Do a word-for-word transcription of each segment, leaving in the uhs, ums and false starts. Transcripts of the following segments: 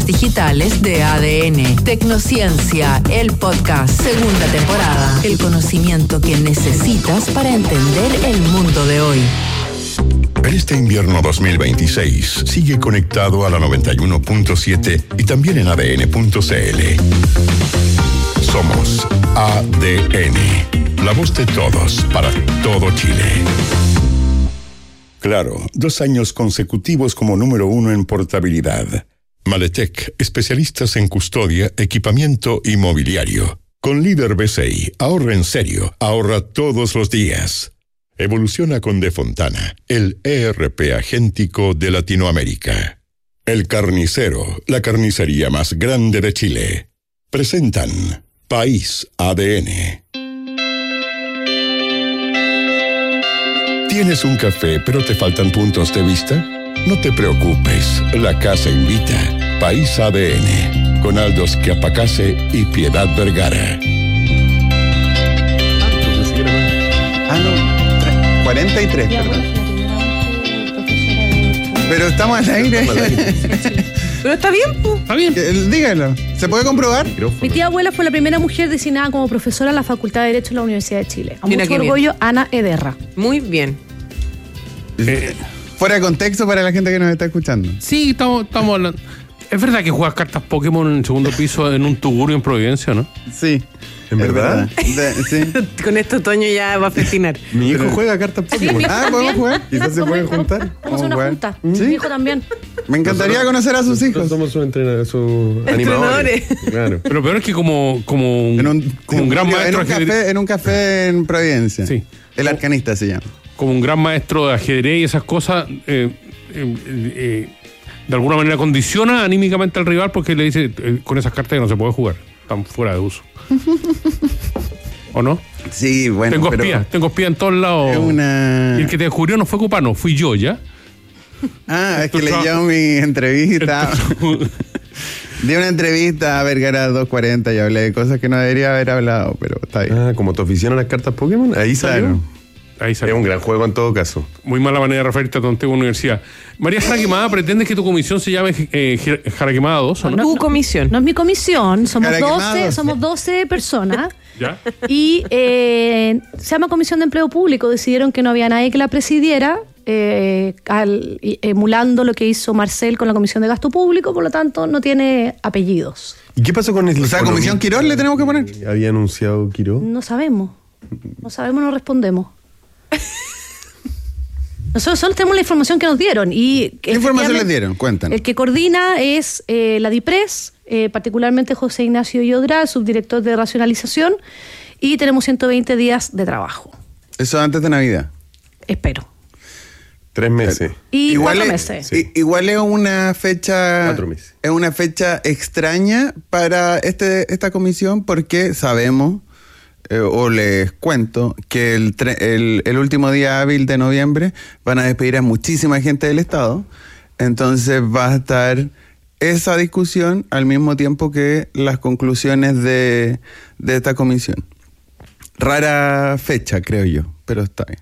digitales de A D N. Tecnociencia, el podcast, segunda temporada. El conocimiento que necesitas para entender el mundo de hoy. En este invierno dos mil veintiséis, sigue conectado a la noventa y uno punto siete y también en A D N punto C L. Somos A D N, la voz de todos para todo Chile. Claro, dos años consecutivos como número uno en portabilidad. Maletec, especialistas en custodia, equipamiento y mobiliario. Con Líder B C I, ahorra en serio, ahorra todos los días. Evoluciona con De Fontana, el E R P agéntico de Latinoamérica. El Carnicero, la carnicería más grande de Chile. Presentan País A D N. ¿Tienes un café pero te faltan puntos de vista? No te preocupes, la casa invita. País A D N, con Aldo Schiapacase y Piedad Vergara. Ah, no, cuarenta y tres, perdón. Pero estamos al aire. Estamos al aire. Pero está bien, pues. Está bien. Dígalo. ¿Se puede comprobar? Mi tía abuela fue la primera mujer designada como profesora en la Facultad de Derecho de la Universidad de Chile. A Mira mucho qué bien. orgullo, Ana Ederra. Muy bien. Eh, Fuera de contexto para la gente que nos está escuchando. Sí, estamos, estamos hablando. Es verdad que juegas cartas Pokémon en el segundo piso en un tugurio en Providencia, ¿no? Sí. ¿En es verdad? De- sí. Con esto Toño ya va a festinar. Mi hijo Pero- juega cartas Sí, Pokémon. mi hijo Ah, también. ¿podemos jugar? Quizás se pueden juntar. Vamos a Vamos a una jugar. junta. ¿Sí? Mi hijo también. Me encantaría conocer a sus hijos. Nosotros somos sus entrenadores, sus animadores. Claro. Pero peor es que como, como, un, En un, como un gran en maestro un de ajedrez, café, en un café en Providencia. Sí. El Arcanista se llama. como un gran maestro de ajedrez y esas cosas, eh, eh, eh, de alguna manera condiciona anímicamente al rival porque le dice, eh, con esas cartas que no se puede jugar, están fuera de uso. ¿O no? Sí, bueno. tengo pero espías, tengo espías en todos lados. Es una... Y el que te descubrió no fue Cupano, fui yo, ¿ya? Ah, es que Tu leyó trabajo. mi entrevista. Di una entrevista a Vergara doscientos cuarenta y hablé de cosas que no debería haber hablado, pero está bien. Ah, como te aficionan las cartas Pokémon, ahí salió. Claro. Ahí Es salió. un gran juego en todo caso. Muy mala manera de referirte a tu antigua universidad. María Jara Quemada, ¿pretendes que tu comisión se llame eh, Jara Quemada dos o no? No, ¿Tu no. comisión? No es mi comisión, somos Cara quemada, doce, doce. somos doce personas. ¿Ya? Y eh, se llama Comisión de Empleo Público. Decidieron que no había nadie que la presidiera, eh, al- y- emulando lo que hizo Marcel con la Comisión de Gasto Público, por lo tanto no tiene apellidos. ¿Y qué pasó con el O sea, Comisión Quirós le tenemos que poner. Había anunciado Quirós. No sabemos. No sabemos, no respondemos. Nosotros solo tenemos la información que nos dieron. Y ¿Qué información les efectivamente, dieron? Cuéntanos. El que coordina es eh, la DIPRES, eh, particularmente José Ignacio Yodra, subdirector de racionalización, y tenemos ciento veinte días de trabajo. Eso antes de Navidad. Espero. Tres meses. Y cuatro es, meses. i- Igual es una fecha. Cuatro meses. Es una fecha extraña para este, esta comisión porque sabemos, eh, o les cuento, que el, tre- el, el último día hábil de noviembre van a despedir a muchísima gente del Estado. Entonces va a estar esa discusión al mismo tiempo que las conclusiones de, de esta comisión. Rara fecha, creo yo, pero está bien.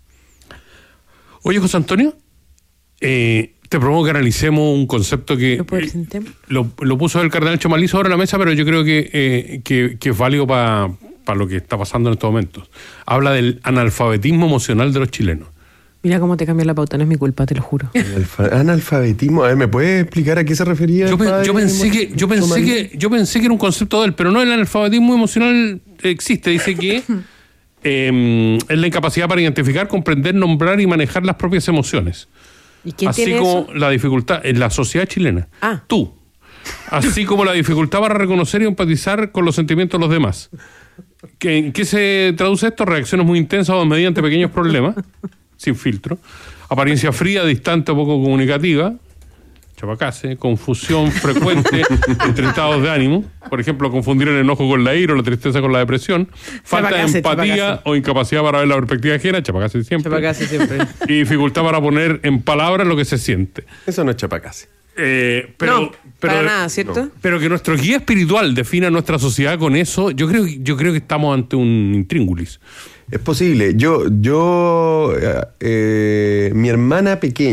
Oye, José Antonio, eh, te propongo que analicemos un concepto que ¿Lo puedo eh, presentar? lo, lo puso el cardenal Chomalí sobre la mesa, pero yo creo que, eh, que, que es válido para lo que está pasando en estos momentos. Habla del analfabetismo emocional de los chilenos. Mira cómo te cambió la pauta, no es mi culpa, te lo juro. Alfa- analfabetismo. A ver, ¿me puedes explicar a qué se refería? Yo, el pe- padre yo pensé que yo pensé Chomalí? que yo pensé que era un concepto de él, pero no, el analfabetismo emocional existe. Dice que eh, es la incapacidad para identificar, comprender, nombrar y manejar las propias emociones. ¿Y quién Así tiene como eso? la dificultad en la sociedad chilena. Ah. Tú. Así como la dificultad para reconocer y empatizar con los sentimientos de los demás. ¿Qué- ¿En qué se traduce esto? Reacciones muy intensas o mediante pequeños problemas, sin filtro. Apariencia fría, distante o poco comunicativa. Chapacase. Confusión frecuente entre estados de ánimo. Por ejemplo, confundir el enojo con la ira o la tristeza con la depresión. Falta Chapacase, de empatía chapacase. o incapacidad para ver la perspectiva ajena. Chapacase siempre. Chapacase siempre. Y dificultad para poner en palabras lo que se siente. Eso no es chapacase. Eh, pero, no, pero, para nada, ¿cierto? no. pero que nuestro guía espiritual defina nuestra sociedad con eso, yo creo, yo creo que estamos ante un intríngulis. Es posible. Yo, yo, eh, eh, mi hermana pequeña,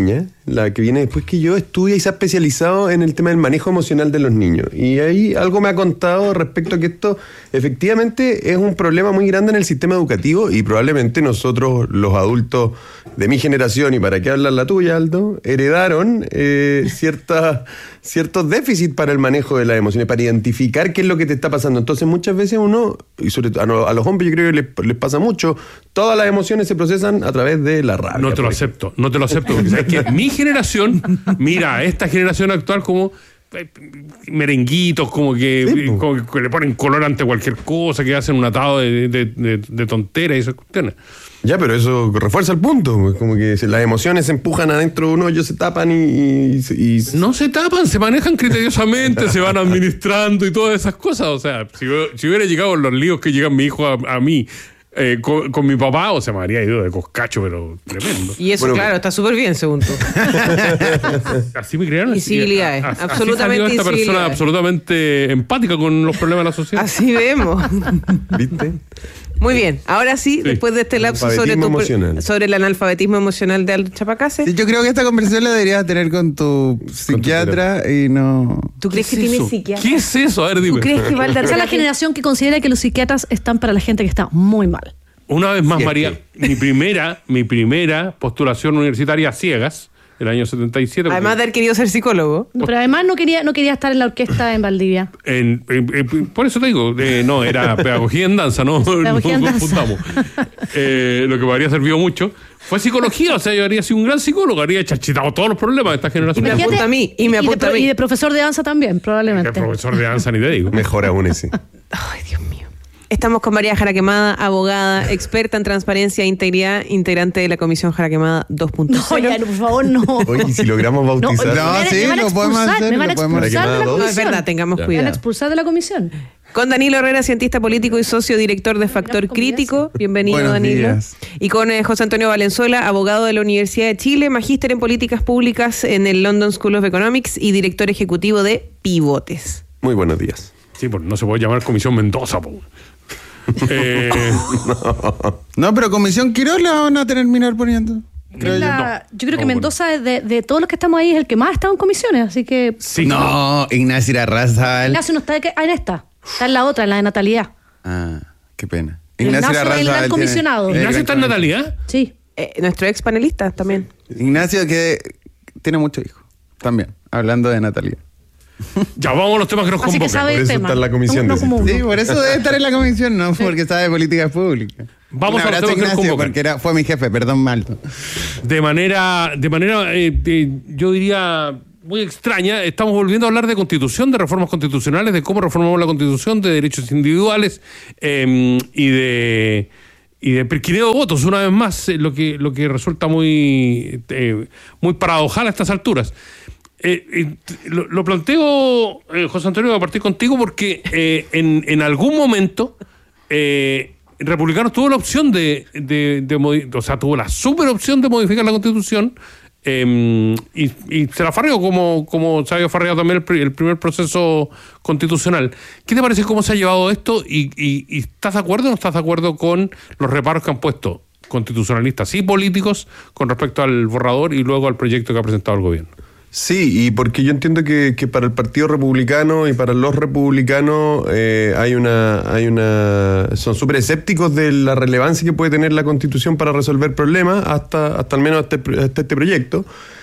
la que viene después que yo, estudia y se ha especializado en el tema del manejo emocional de los niños. Y ahí algo me ha contado respecto a que esto efectivamente es un problema muy grande en el sistema educativo y probablemente nosotros, los adultos de mi generación, y para qué hablar la tuya, Aldo, heredaron eh, ciertas, ciertos déficits para el manejo de las emociones, para identificar qué es lo que te está pasando. Entonces muchas veces uno, y sobre todo a los hombres yo creo que les, les pasa mucho, todas las emociones se procesan a través de la rabia. No te lo acepto, no te lo acepto, porque sabes que mi generación mira a esta generación actual como eh, merenguitos, como que, Sí, po. como que le ponen color ante cualquier cosa, que hacen un atado de, de, de, de tonteras y esas cuestiones. Ya, pero eso refuerza el punto, como que se- las emociones se empujan adentro de uno, ellos se tapan y... y- y- No se tapan, se manejan criteriosamente, se van administrando y todas esas cosas. O sea, si, si hubiera llegado en los líos que llegan mi hijo a, a mí eh, con, con mi papá, o sea, me habría ido de coscacho, pero tremendo. Y eso, Bueno, claro, está súper bien, según tú. Así me criaron. así- Incivilidades, a- a- así absolutamente salió esta persona incivilidades. absolutamente empática con los problemas de la sociedad. Así vemos. ¿Viste? Muy bien, ahora sí, Sí. después de este lapso sobre, Analfabetismo tu- emocional. sobre el analfabetismo emocional de Aldo Chapacase, Sí, yo creo que esta conversación la deberías tener con tu psiquiatra y no... ¿tú crees que ¿Qué es tiene eso? psiquiatra? ¿Qué es eso? A ver, ¿Tú dime. crees que va a dar Esa es la terapia? generación que considera que los psiquiatras están para la gente que está muy mal. Una vez más, Si es María, mi primera, mi primera postulación universitaria a ciegas, el año setenta y siete. porque Además de haber querido ser psicólogo. Pero además no quería, no quería estar en la orquesta en Valdivia. en- en- en- por eso te digo, eh, no, era pedagogía en danza, no, Pedagogía en no danza. confundamos. Eh, lo que me habría servido mucho fue psicología, o sea, yo habría sido un gran psicólogo, habría chachitado todos los problemas de esta Y generación. me apunta a mí, y me de apunta a pro- mí. y de profesor de danza también, El probablemente. profesor de danza ni te digo. Mejor aún ese. Ay, Dios mío. Estamos con María Jara Quemada, abogada, experta en transparencia e integridad, integrante de la Comisión Jara Quemada dos punto cero. No, ya, no, por favor, no. Oye, ¿y si logramos No, bautizar? me No, van a- sí, me van a lo podemos expulsar, hacer, me van a lo podemos expulsar de la hacer. No, es comisión. verdad, tengamos Ya. Me van a cuidado. expulsar de la comisión. Con Danilo Herrera, cientista político y socio director de Factor Mira, Crítico. Bienvenido, Buenos Danilo. días. Y con eh, José Antonio Valenzuela, abogado de la Universidad de Chile, magíster en políticas públicas en el London School of Economics y director ejecutivo de Pivotes. Muy buenos días. Sí, pues no se puede llamar Comisión Mendoza, po. Eh, No, pero Comisión Quirós la van a terminar poniendo. Creo Es yo. la- yo creo que no, Mendoza, es de, de todos los que estamos ahí, es el que más ha estado en comisiones. Así que sí. No, Ignacio Irarrázaval. Ignacio no está de que- ah, en esta. Está en la otra, en la de natalidad. Ah, qué pena. Ignacio, el gran Irarrázaval comisionado. tiene- ¿Ignacio el está en gran Natalia? Sí. Eh, nuestro ex panelista también. Ignacio que tiene muchos hijos. También, hablando de Natalia. Ya vamos a los temas que nos Así que convocan. sabe por el eso tema. está en la comisión, No, no decís como tú. uno. Sí, por eso debe estar en la comisión, no porque sabe de políticas públicas. Vamos Un a los abrazo, temas que nos Ignacio, convocan. porque era, fue mi jefe, perdón, Malto. De manera, de manera eh, de- yo diría, muy extraña, estamos volviendo a hablar de constitución, de reformas constitucionales, de cómo reformamos la constitución, de derechos individuales eh, y de y de perquineo de votos, una vez más, eh, lo que lo que resulta muy eh, muy paradojal a estas alturas. Eh, eh, lo, lo planteo, eh, José Antonio, a partir contigo, porque eh, en, en algún momento eh, Republicanos tuvo la opción de, de, de modi- o sea, tuvo la super opción de modificar la Constitución eh, y, y se la farreó como, como se había farreado también el, pri- el primer proceso constitucional. ¿Qué te parece cómo se ha llevado esto y, y, y estás de acuerdo o no estás de acuerdo con los reparos que han puesto constitucionalistas y políticos con respecto al borrador y luego al proyecto que ha presentado el gobierno? Sí, y porque yo entiendo que, que para el Partido Republicano y para los republicanos eh, hay una, hay una, son súper escépticos de la relevancia que puede tener la Constitución para resolver problemas, hasta, hasta al menos hasta, hasta este proyecto.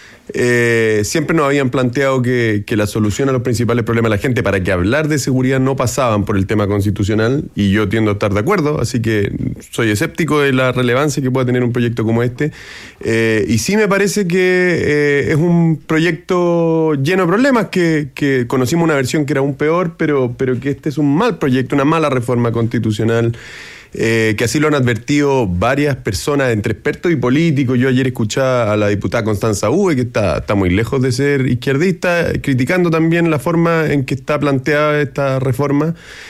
Eh, siempre nos habían planteado que, que la solución a los principales problemas de la gente, para que hablar de seguridad no pasaban por el tema constitucional, y yo tiendo a estar de acuerdo, así que soy escéptico de la relevancia que pueda tener un proyecto como este. Eh, y sí me parece que eh, es un proyecto lleno de problemas, que, que conocimos una versión que era aún peor, pero, pero que este es un mal proyecto, una mala reforma constitucional. Eh, que así lo han advertido varias personas, entre expertos y políticos. Yo ayer escuchaba a la diputada Constanza Uve, que está, está muy lejos de ser izquierdista, criticando también la forma en que está planteada esta reforma,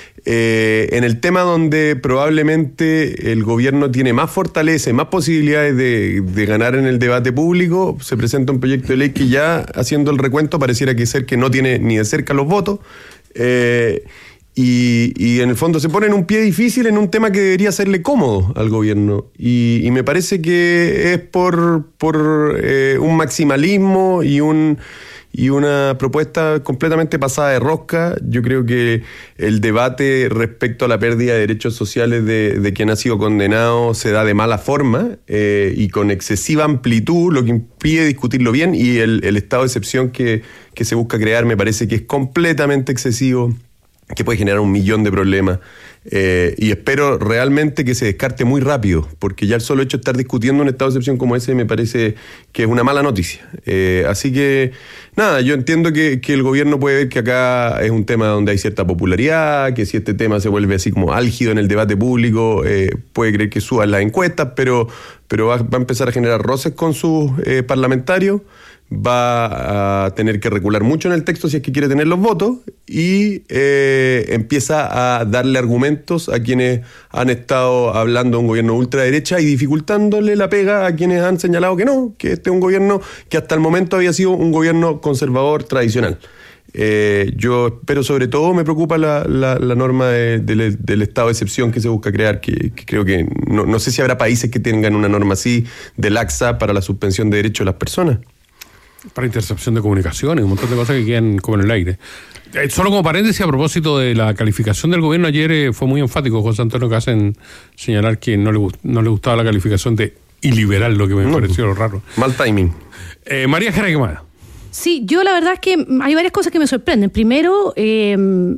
eh, en el tema donde probablemente el gobierno tiene más fortaleza y más posibilidades de, de ganar en el debate público. Se presenta un proyecto de ley que ya, haciendo el recuento, pareciera que ser que no tiene ni de cerca los votos. Eh, Y, y en el fondo se pone en un pie difícil en un tema que debería serle cómodo al gobierno. Y, y me parece que es por, por eh, un maximalismo y un... y una propuesta completamente pasada de rosca. Yo creo que el debate respecto a la pérdida de derechos sociales de, de quien ha sido condenado se da de mala forma eh, y con excesiva amplitud, lo que impide discutirlo bien, y el, el estado de excepción que, que se busca crear me parece que es completamente excesivo, que puede generar un millón de problemas. Eh, y espero realmente que se descarte muy rápido, porque ya el solo hecho de estar discutiendo un estado de excepción como ese me parece que es una mala noticia. Eh, así que, nada, yo entiendo que, que el gobierno puede ver que acá es un tema donde hay cierta popularidad, que si este tema se vuelve así como álgido en el debate público, eh, puede creer que suban las encuestas, pero, pero va, va a empezar a generar roces con sus eh, parlamentarios. Va a tener que recular mucho en el texto si es que quiere tener los votos y eh, empieza a darle argumentos a quienes han estado hablando de un gobierno ultraderecha y dificultándole la pega a quienes han señalado que no, que este es un gobierno que hasta el momento había sido un gobierno conservador tradicional. Eh, yo, pero sobre todo me preocupa la, la, la norma de, de, del estado de excepción que se busca crear, que, que creo que no, no sé si habrá países que tengan una norma así de laxa para la suspensión de derechos de las personas. Para intercepción de comunicaciones, un montón de cosas que quedan como en el aire. Eh, solo como paréntesis, a propósito de la calificación del gobierno, ayer eh, fue muy enfático José Antonio Caz en señalar que no le, no le gustaba la calificación de iliberal, lo que me no, pareció raro. Mal timing. Eh, María Jara Quemada. Sí, yo la verdad es que hay varias cosas que me sorprenden. Primero, eh,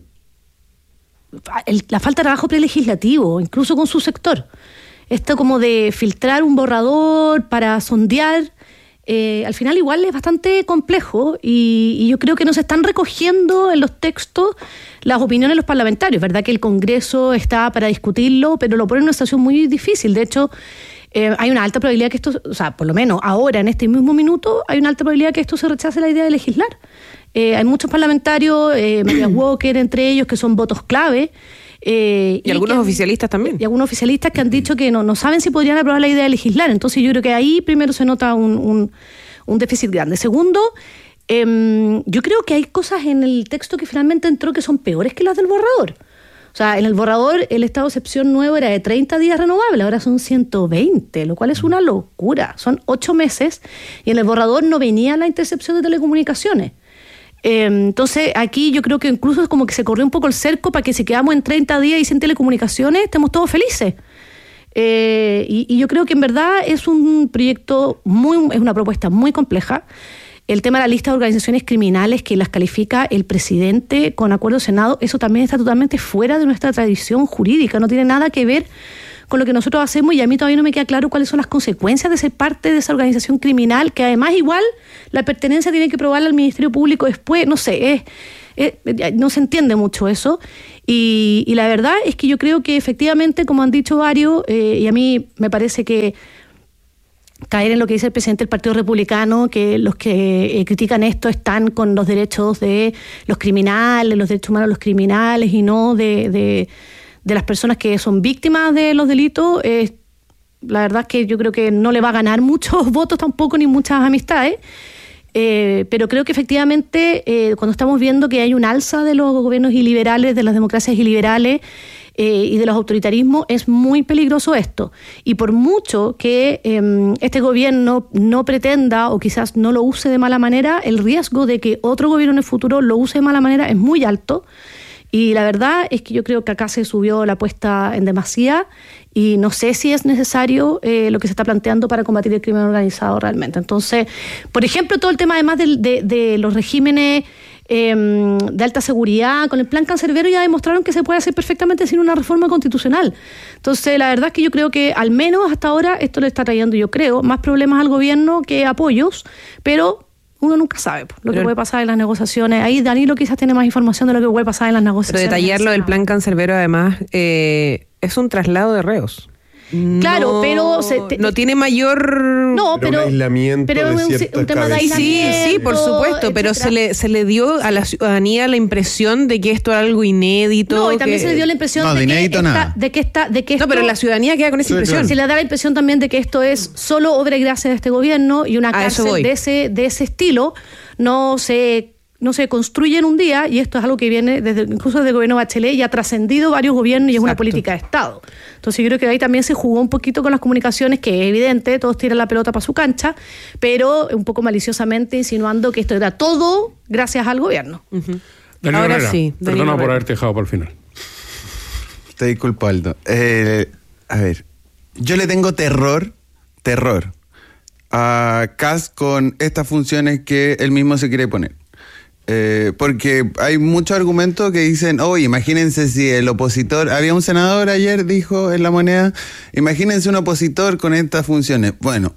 el, la falta de trabajo prelegislativo, incluso con su sector. Esto como de filtrar un borrador para sondear. Eh, al final igual es bastante complejo y, y yo creo que no se están recogiendo en los textos las opiniones de los parlamentarios. Verdad que el Congreso está para discutirlo, pero lo pone en una situación muy difícil. De hecho, eh, hay una alta probabilidad que esto, o sea, por lo menos ahora, en este mismo minuto, hay una alta probabilidad que esto se rechace la idea de legislar. Eh, hay muchos parlamentarios, eh, María Walker entre ellos, que son votos clave. Eh, y, y algunos que, oficialistas también. Y algunos oficialistas que han dicho que no, no saben si podrían aprobar la idea de legislar. Entonces yo creo que ahí primero se nota un, un, un déficit grande. Segundo, eh, yo creo que hay cosas en el texto que finalmente entró que son peores que las del borrador. O sea, en el borrador el estado de excepción nuevo era de treinta días renovables, ahora son ciento veinte, lo cual es una locura. Son ocho meses y en el borrador no venía la intercepción de telecomunicaciones. Eh, entonces aquí yo creo que incluso es como que se corrió un poco el cerco para que si quedamos en treinta días y sin telecomunicaciones estemos todos felices. Eh, y, y yo creo que en verdad es un proyecto muy, es una propuesta muy compleja. El tema de la lista de organizaciones criminales que las califica el presidente con acuerdo del Senado, eso también está totalmente fuera de nuestra tradición jurídica, no tiene nada que ver con lo que nosotros hacemos y a mí todavía no me queda claro cuáles son las consecuencias de ser parte de esa organización criminal, que además igual la pertenencia tiene que probarla al Ministerio Público después, no sé, es, es, no se entiende mucho eso. Y, y la verdad es que yo creo que efectivamente, como han dicho varios, eh, y a mí me parece que caer en lo que dice el presidente del Partido Republicano, que los que eh, critican esto están con los derechos de los criminales, los derechos humanos de los criminales y no de... de de las personas que son víctimas de los delitos, eh, la verdad es que yo creo que no le va a ganar muchos votos tampoco, ni muchas amistades, eh, pero creo que efectivamente eh, cuando estamos viendo que hay un alza de los gobiernos iliberales, de las democracias iliberales eh, y de los autoritarismos, es muy peligroso esto. Y por mucho que eh, este gobierno no pretenda o quizás no lo use de mala manera, el riesgo de que otro gobierno en el futuro lo use de mala manera es muy alto. Y la verdad es que yo creo que acá se subió la apuesta en demasía y no sé si es necesario eh, lo que se está planteando para combatir el crimen organizado realmente. Entonces, por ejemplo, todo el tema además de, de, de los regímenes eh, de alta seguridad, con el plan Cancerbero ya demostraron que se puede hacer perfectamente sin una reforma constitucional. Entonces, la verdad es que yo creo que al menos hasta ahora esto le está trayendo, yo creo, más problemas al gobierno que apoyos, pero... uno nunca sabe lo pero, que puede pasar en las negociaciones. Ahí Danilo quizás tiene más información de lo que puede pasar en las negociaciones. Pero detallar lo del plan Cancerbero, además, eh, es un traslado de reos. Claro, no, pero... Se te, no tiene mayor... No, pero... pero un aislamiento pero de un, un tema de aislamiento... Sí, sí, por supuesto, pero se le, se le dio a la ciudadanía la impresión de que esto era algo inédito. No, y también que... se le dio la impresión no, de, de, de que inédito esta, nada. de que está, de que esto, No, pero la ciudadanía queda con esa sí, impresión. claro. Se le da la impresión también de que esto es solo obra y gracia de este gobierno y una A eso cárcel voy. de ese, de ese estilo no se no se construye en un día, y esto es algo que viene desde incluso desde el gobierno Bachelet y ha trascendido varios gobiernos y es una política de Estado. Entonces yo creo que ahí también se jugó un poquito con las comunicaciones, que es evidente, todos tiran la pelota para su cancha, pero un poco maliciosamente insinuando que esto era todo gracias al gobierno. Uh-huh. Daniel Ahora Herrera, sí, Daniel perdona por Herrera. haberte dejado para el final. Te disculpo, Aldo. Eh, a ver, yo le tengo terror, terror a Kast con estas funciones que él mismo se quiere poner. Eh, porque hay muchos argumentos que dicen, oh, imagínense si el opositor, había un senador ayer, dijo en La Moneda, imagínense un opositor con estas funciones. Bueno,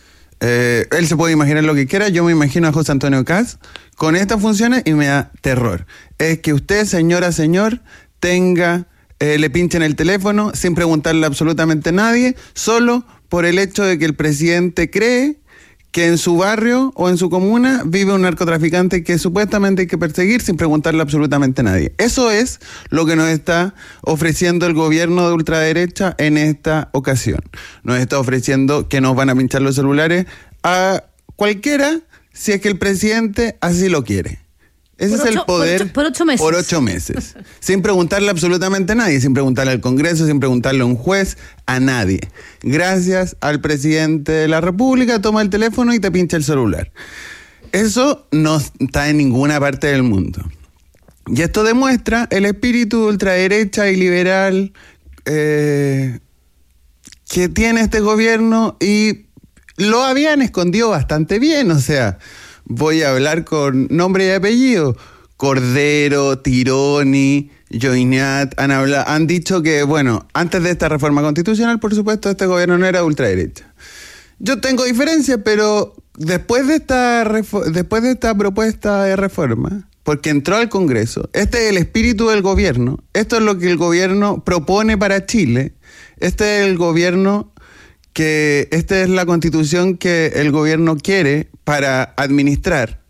eh, él se puede imaginar lo que quiera, yo me imagino a José Antonio Kast con estas funciones y me da terror. Es que usted, señora, señor, tenga, eh, le pinchen el teléfono sin preguntarle a absolutamente a nadie, solo por el hecho de que el presidente cree que en su barrio o en su comuna vive un narcotraficante que supuestamente hay que perseguir sin preguntarle absolutamente a nadie. Eso es lo que nos está ofreciendo el gobierno de ultraderecha en esta ocasión. Nos está ofreciendo que nos van a pinchar los celulares a cualquiera si es que el presidente así lo quiere. Ese Por es ocho- el poder por ocho- por ocho meses. Por ocho meses. Sin preguntarle absolutamente a nadie, sin preguntarle al Congreso, sin preguntarle a un juez, a nadie. Gracias al presidente de la República, toma el teléfono y te pincha el celular. Eso no está en ninguna parte del mundo. Y esto demuestra el espíritu ultraderecha y liberal eh, que tiene este gobierno, y lo habían escondido bastante bien, o sea... Voy a hablar con nombre y apellido. Cordero, Tironi, Joinat han hablado, han dicho que, bueno, antes de esta reforma constitucional, por supuesto, este gobierno no era ultraderecha. Yo tengo diferencias, pero después de esta refo- después de esta propuesta de reforma, porque entró al Congreso, este es el espíritu del gobierno, esto es lo que el gobierno propone para Chile, este es el gobierno que, esta es la constitución que el gobierno quiere para administrar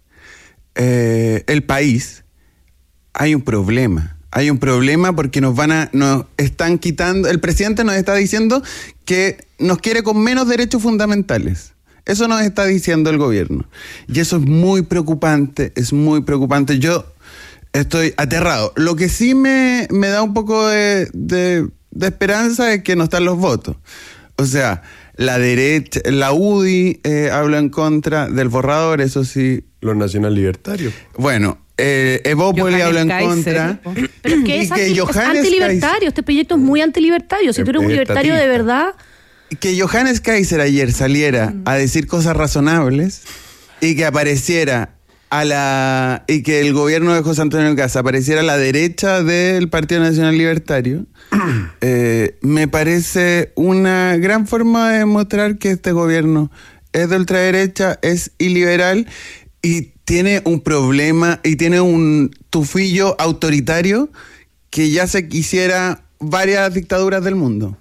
eh, el país. Hay un problema. Hay un problema porque nos van a, nos están quitando, el presidente nos está diciendo que nos quiere con menos derechos fundamentales. Eso nos está diciendo el gobierno. Y eso es muy preocupante, es muy preocupante. Yo estoy aterrado. Lo que sí me, me da un poco de, de, de esperanza es que no están los votos. O sea, la derecha, la U D I eh, habla en contra del borrador, eso sí. Los nacional libertarios. Bueno, eh, Evópoli habla en Kaiser. contra. Pero es que Y es, que anti, es Johannes antilibertario, este proyecto es muy antilibertario. Si tú eres un Es libertario de estatista. verdad, Que Johannes Kaiser ayer saliera a decir cosas razonables y que apareciera a la y que el gobierno de José Antonio Kast apareciera a la derecha del Partido Nacional Libertario, eh, me parece una gran forma de demostrar que este gobierno es de ultraderecha, es iliberal y tiene un problema y tiene un tufillo autoritario que ya se quisiera varias dictaduras del mundo.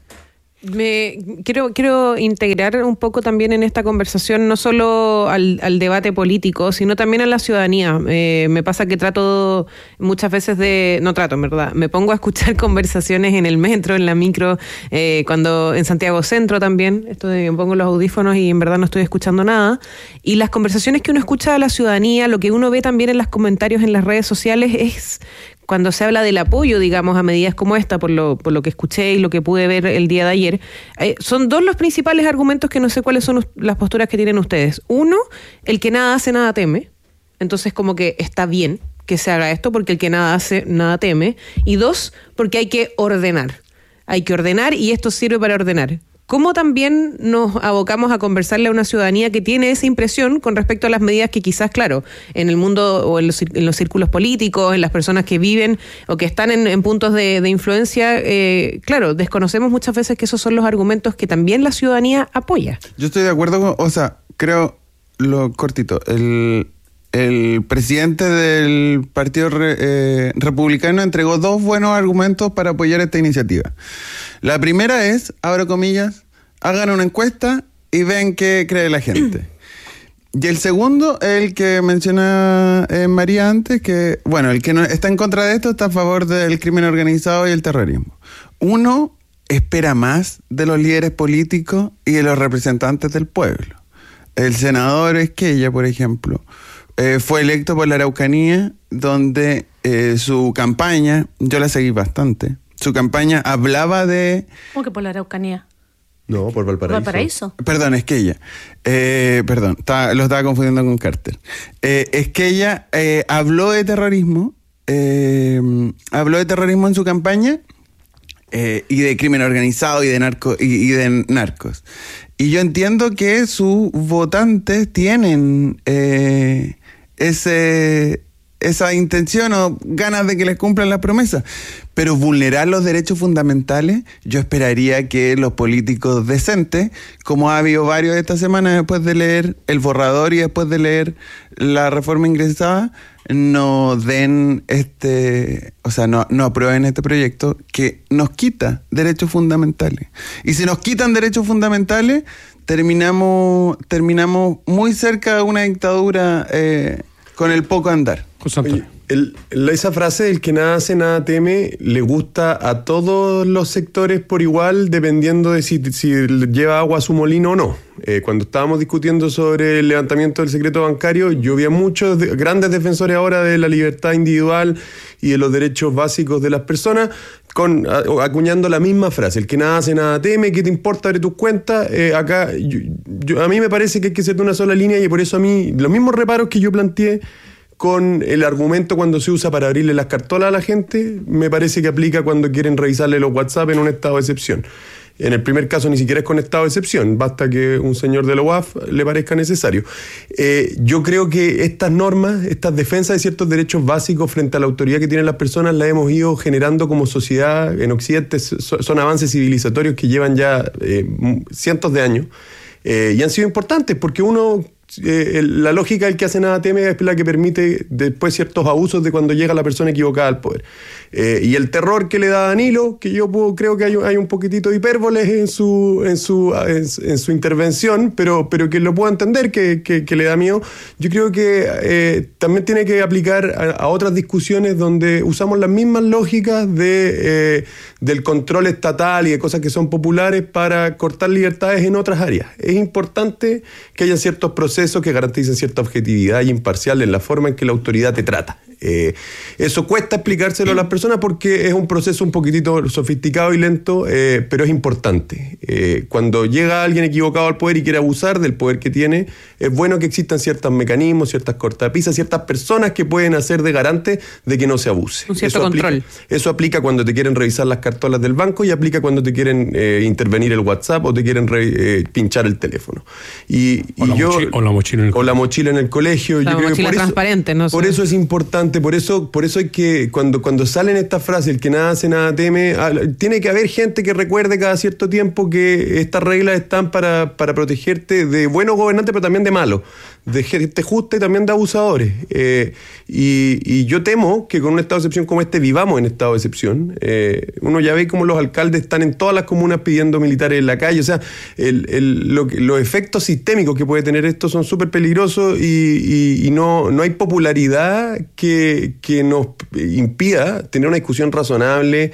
Me quiero quiero integrar un poco también en esta conversación no solo al, al debate político, sino también a la ciudadanía. Eh, me pasa que trato muchas veces de... No trato, en verdad. Me pongo a escuchar conversaciones en el metro, en la micro, eh, cuando en Santiago Centro también. Esto de que me pongo los audífonos y en verdad no estoy escuchando nada. Y las conversaciones que uno escucha de la ciudadanía, lo que uno ve también en los comentarios en las redes sociales es... Cuando se habla del apoyo, digamos, a medidas como esta, por lo, por lo que escuché y lo que pude ver el día de ayer, eh, son dos los principales argumentos que no sé cuáles son las posturas que tienen ustedes. Uno, el que nada hace, nada teme. Entonces, como que está bien que se haga esto porque el que nada hace, nada teme. Y dos, porque hay que ordenar. Hay que ordenar y esto sirve para ordenar. ¿Cómo también nos abocamos a conversarle a una ciudadanía que tiene esa impresión con respecto a las medidas que quizás, claro, en el mundo o en los, en los círculos políticos, en las personas que viven o que están en, en puntos de, de influencia, eh, claro, desconocemos muchas veces que esos son los argumentos que también la ciudadanía apoya? Yo estoy de acuerdo con, o sea, creo, lo cortito, el, el presidente del Partido Re, eh, Republicano entregó dos buenos argumentos para apoyar esta iniciativa. La primera es, abro comillas, hagan una encuesta y ven qué cree la gente. Y el segundo, el que menciona eh, María antes, que, bueno, el que no está en contra de esto está a favor del crimen organizado y el terrorismo. Uno espera más de los líderes políticos y de los representantes del pueblo. El senador Esquella, por ejemplo, eh, fue electo por la Araucanía, donde eh, su campaña, yo la seguí bastante, su campaña hablaba de... ¿Cómo que por la Araucanía? No, por Valparaíso. ¿Valparaíso? Perdón, Esquella. Eh, perdón, estaba, lo estaba confundiendo con Carter. Eh, Esquella eh, habló de terrorismo, eh, habló de terrorismo en su campaña eh, y de crimen organizado y de, narco, y, y de narcos. Y yo entiendo que sus votantes tienen eh, ese... esa intención o ganas de que les cumplan las promesas, pero vulnerar los derechos fundamentales, yo esperaría que los políticos decentes, como ha habido varios esta semana después de leer el borrador y después de leer la reforma ingresada, no den este, o sea, no, no aprueben este proyecto que nos quita derechos fundamentales. Y si nos quitan derechos fundamentales, terminamos, terminamos muy cerca de una dictadura eh, con el poco andar. Oye, el, el, esa frase, el que nada hace, nada teme, le gusta a todos los sectores por igual, dependiendo de si, si lleva agua a su molino o no. Eh, cuando estábamos discutiendo sobre el levantamiento del secreto bancario, yo vi a muchos de, grandes defensores ahora de la libertad individual y de los derechos básicos de las personas, con acuñando la misma frase: el que nada hace, nada teme, ¿qué te importa de tus cuentas? Eh, acá, yo, yo, a mí me parece que hay que ser de una sola línea, y por eso a mí, los mismos reparos que yo planteé con el argumento cuando se usa para abrirle las cartolas a la gente, me parece que aplica cuando quieren revisarle los WhatsApp en un estado de excepción. En el primer caso ni siquiera es con estado de excepción, basta que un señor de la U A F le parezca necesario. Eh, yo creo que estas normas, estas defensas de ciertos derechos básicos frente a la autoridad que tienen las personas, las hemos ido generando como sociedad en Occidente. Son avances civilizatorios que llevan ya eh, cientos de años eh, y han sido importantes porque uno... Eh, la lógica del que hace nada teme es la que permite después ciertos abusos de cuando llega la persona equivocada al poder. Eh, y el terror que le da Danilo, que yo puedo, creo que hay, hay un poquitito de hipérboles en su en su en, en su intervención, pero, pero que lo puedo entender que, que, que le da miedo. Yo creo que eh, también tiene que aplicar a, a otras discusiones donde usamos las mismas lógicas de, eh, del control estatal y de cosas que son populares para cortar libertades en otras áreas. Es importante que haya ciertos procesos que garanticen cierta objetividad y imparcial en la forma en que la autoridad te trata. Eh, eso cuesta explicárselo a las personas porque es un proceso un poquitito sofisticado y lento, eh, pero es importante. Eh, cuando llega alguien equivocado al poder y quiere abusar del poder que tiene, es bueno que existan ciertos mecanismos, ciertas cortapisas, ciertas personas que pueden hacer de garante de que no se abuse. Un cierto eso control. Aplica, eso aplica cuando te quieren revisar las cartolas del banco y aplica cuando te quieren eh, intervenir el WhatsApp o te quieren re, eh, pinchar el teléfono. Y, o, y la yo, mochi- o la mochila en el o la mochila en el colegio. La yo creo mochila que por transparente, eso, no por sé. eso es importante. Por eso, por eso hay que, cuando, cuando salen estas frases, el que nada hace, nada teme, tiene que haber gente que recuerde cada cierto tiempo que estas reglas están para, para protegerte de buenos gobernantes, pero también de malos, de gente justa y también de abusadores. Eh, y, y yo temo que con un estado de excepción como este vivamos en estado de excepción. Eh, uno ya ve cómo los alcaldes están en todas las comunas pidiendo militares en la calle. O sea, el, el, lo, los efectos sistémicos que puede tener esto son súper peligrosos y, y, y no, no hay popularidad que, que nos impida tener una discusión razonable,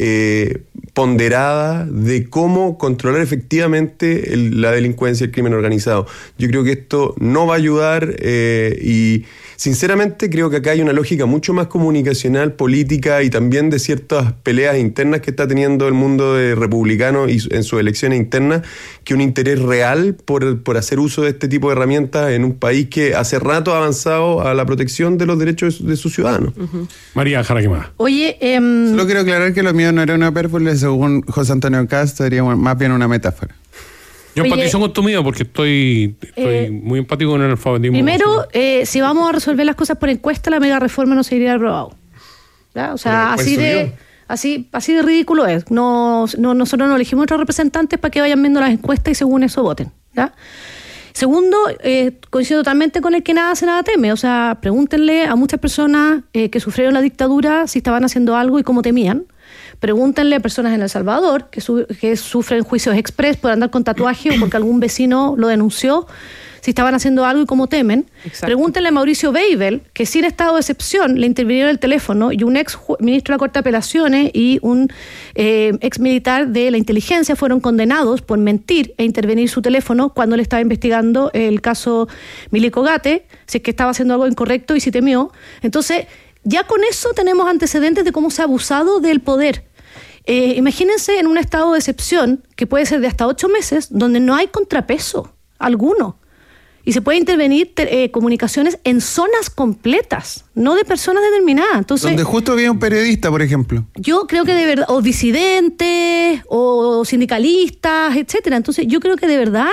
eh, ponderada, de cómo controlar efectivamente el, la delincuencia y el crimen organizado. Yo creo que esto no va a ayudar eh, y sinceramente creo que acá hay una lógica mucho más comunicacional, política y también de ciertas peleas internas que está teniendo el mundo de republicano y en sus elecciones internas, que un interés real por, por hacer uso de este tipo de herramientas en un país que hace rato ha avanzado a la protección de los derechos de, de sus ciudadanos. Uh-huh. María Jara, ¿qué más? Oye, eh, solo quiero aclarar que lo mío no era una hipérbole, según José Antonio Castro, sería más bien una metáfora. Yo Oye, empatizo con tu mío porque estoy, estoy eh, muy empático con el alfabetismo. primero, eh, si vamos a resolver las cosas por encuesta, la mega reforma no se iría aprobado. ¿Ya? O sea, así de, así, así de ridículo es. No, no, nosotros no elegimos otros representantes para que vayan viendo las encuestas y según eso voten. ¿Ya? Segundo, eh, coincido totalmente con el que nada hace, nada teme. O sea, pregúntenle a muchas personas eh, que sufrieron la dictadura si estaban haciendo algo y cómo temían. Pregúntenle a personas en El Salvador que, su, que sufren juicios express por andar con tatuaje o porque algún vecino lo denunció, si estaban haciendo algo y cómo temen. Exacto. Pregúntenle a Mauricio Weibel, que sin estado de excepción le intervinieron el teléfono, y un ex ministro de la Corte de Apelaciones y un eh, ex militar de la inteligencia fueron condenados por mentir e intervenir su teléfono cuando le estaba investigando el caso Milico Gate, si es que estaba haciendo algo incorrecto y si temió. Entonces, ya con eso tenemos antecedentes de cómo se ha abusado del poder. Eh, imagínense en un estado de excepción, que puede ser de hasta ocho meses, donde no hay contrapeso alguno. Y se puede intervenir eh, comunicaciones en zonas completas, no de personas determinadas. Entonces, donde justo había un periodista, por ejemplo. Yo creo que de verdad, o disidentes, o sindicalistas, etcétera. Entonces, yo creo que de verdad,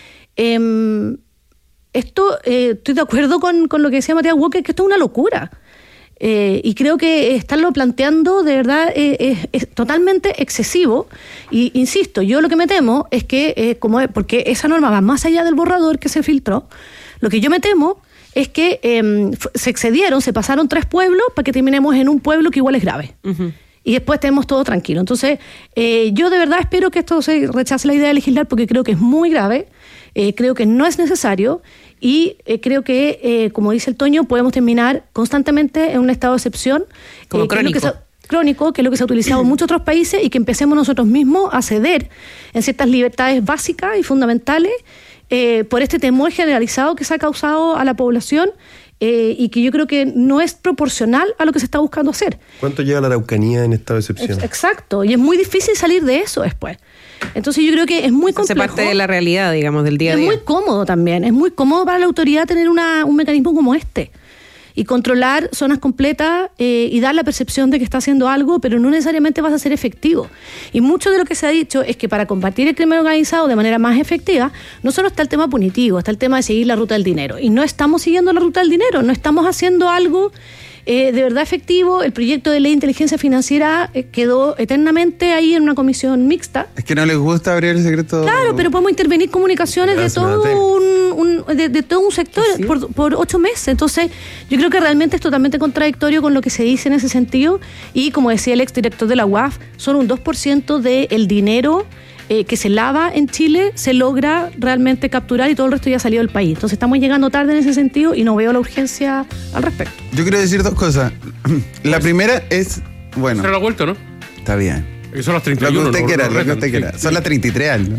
eh, esto, eh, estoy de acuerdo con, con lo que decía Matías Walker, que esto es una locura. Eh, y creo que estarlo planteando de verdad eh, es, es totalmente excesivo. Y insisto, yo lo que me temo es que, eh, como es, porque esa norma va más allá del borrador que se filtró, lo que yo me temo es que eh, se excedieron, se pasaron tres pueblos para que terminemos en un pueblo que igual es grave. Uh-huh. Y después tenemos todo tranquilo. Entonces, eh, yo de verdad espero que esto se rechace la idea de legislar, porque creo que es muy grave, eh, creo que no es necesario. Y eh, creo que, eh, como dice el Toño, podemos terminar constantemente en un estado de excepción. Como eh, crónico. Que es lo que se, crónico, que es lo que se ha utilizado en muchos otros países, y que empecemos nosotros mismos a ceder en ciertas libertades básicas y fundamentales eh, por este temor generalizado que se ha causado a la población eh, y que yo creo que no es proporcional a lo que se está buscando hacer. ¿Cuánto lleva la Araucanía en estado de excepción? Exacto, y es muy difícil salir de eso después. Entonces yo creo que es muy complejo. Hace parte de la realidad, digamos, del día a día. Es muy cómodo también, es muy cómodo para la autoridad tener una, un mecanismo como este y controlar zonas completas eh, y dar la percepción de que está haciendo algo, pero no necesariamente vas a ser efectivo. Y mucho de lo que se ha dicho es que para combatir el crimen organizado de manera más efectiva, no solo está el tema punitivo, está el tema de seguir la ruta del dinero. Y no estamos siguiendo la ruta del dinero, no estamos haciendo algo Eh, de verdad efectivo. El proyecto de ley de inteligencia financiera eh, quedó eternamente ahí en una comisión mixta. Es que no les gusta abrir el secreto. Claro, pero podemos intervenir comunicaciones de todo un, un de, de todo un sector sí, sí. Por, por ocho meses. Entonces, yo creo que realmente es totalmente contradictorio con lo que se dice en ese sentido. Y como decía el exdirector de la U A F, solo un dos por ciento del dinero Eh, que se lava en Chile se logra realmente capturar, y todo el resto ya salió del país. Entonces estamos llegando tarde en ese sentido y no veo la urgencia al respecto. Yo quiero decir dos cosas. La primera es, bueno... Será la vuelta, ¿no? Está bien. Que son las treinta y uno. Lo que usted no, quiera, no, lo que usted quiera. Son las treinta y tres años.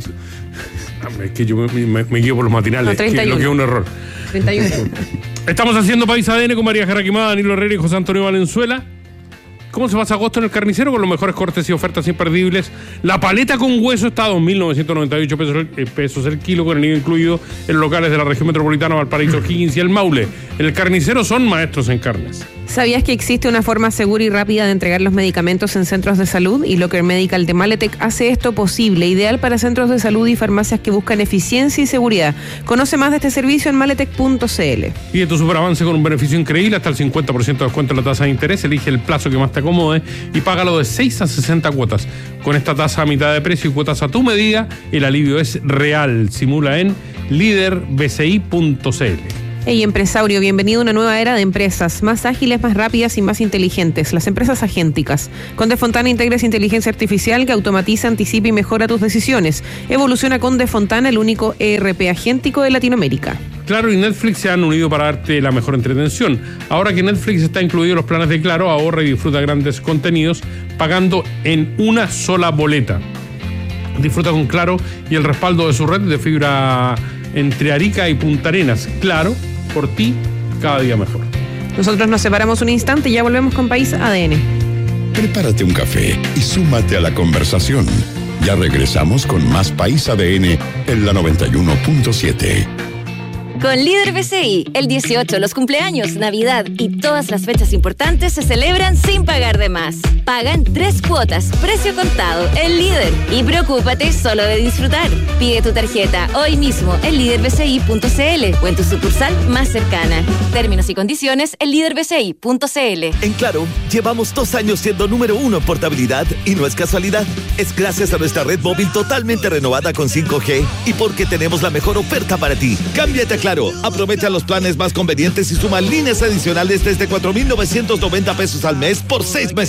Es que yo me, me, me guío por los matinales, no, treinta y uno. Que, lo que es un error. treinta y uno. Estamos haciendo País A D N con María Jara Quimada, Danilo Herrera y José Antonio Valenzuela. ¿Cómo se pasa agosto en el carnicero? Con los mejores cortes y ofertas imperdibles. La paleta con hueso está a dos mil novecientos noventa y ocho pesos el, eh, pesos el kilo, con el I V A incluido, en locales de la región metropolitana, Valparaíso, Higgins y el Maule. En el carnicero son maestros en carnes. ¿Sabías que existe una forma segura y rápida de entregar los medicamentos en centros de salud? Y Locker Medical de Maletec hace esto posible, ideal para centros de salud y farmacias que buscan eficiencia y seguridad. Conoce más de este servicio en maletec punto c l. Pide tu superavance con un beneficio increíble, hasta el cincuenta por ciento de descuento en la tasa de interés. Elige el plazo que más te acomode y págalo de seis a sesenta cuotas. Con esta tasa a mitad de precio y cuotas a tu medida, el alivio es real. Simula en líder b c i punto c l. Hey, empresario, bienvenido a una nueva era de empresas más ágiles, más rápidas y más inteligentes. Las empresas agénticas. Con Defontana integras inteligencia artificial que automatiza, anticipa y mejora tus decisiones. Evoluciona con Defontana, el único E R P agéntico de Latinoamérica. Claro y Netflix se han unido para darte la mejor entretención. Ahora que Netflix está incluido en los planes de Claro, ahorra y disfruta grandes contenidos pagando en una sola boleta. Disfruta con Claro y el respaldo de su red de fibra entre Arica y Punta Arenas. Claro, por ti, cada día mejor. Nosotros nos separamos un instante y ya volvemos con País A D N. Prepárate un café y súmate a la conversación. Ya regresamos con más País A D N en la noventa y uno punto siete. Con Líder B C I, el dieciocho, los cumpleaños, Navidad y todas las fechas importantes se celebran sin pagar de más. Paga en tres cuotas, precio contado, el Líder. Y preocúpate solo de disfrutar. Pide tu tarjeta hoy mismo en líder b c i punto c l o en tu sucursal más cercana. Términos y condiciones en líder b c i punto c l. En Claro, llevamos dos años siendo número uno en portabilidad y no es casualidad. Es gracias a nuestra red móvil totalmente renovada con cinco G y porque tenemos la mejor oferta para ti. Cámbiate a Claro. Aprovecha los planes más convenientes y suma líneas adicionales desde cuatro mil novecientos noventa pesos al mes por seis meses.